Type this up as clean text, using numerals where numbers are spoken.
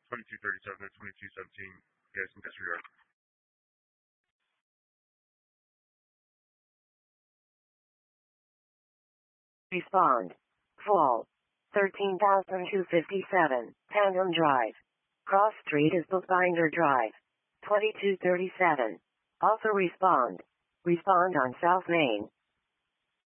2237 and 2217. Guys can disregard. Respond. Fall. 13,257, Tandem Drive. Cross Street is Bookbinder Drive. 2237. Also respond. Respond on South Main.